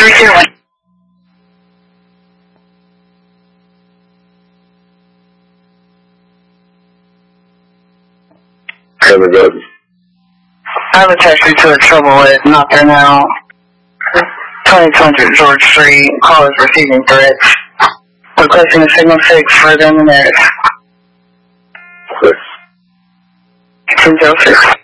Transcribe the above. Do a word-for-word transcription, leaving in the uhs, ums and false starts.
receiving. Cover good. I have a text to trouble with, not there now. twenty-two hundred George Street, call is receiving threats. Requesting a signal fix further in the minute. Six. two zero six.